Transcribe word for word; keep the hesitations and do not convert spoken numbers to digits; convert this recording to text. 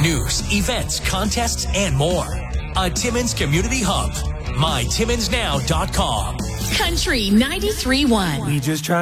news, events, contests, and more. A Timmins Community Hub. my timmins now dot com. Country ninety-three point one. We just try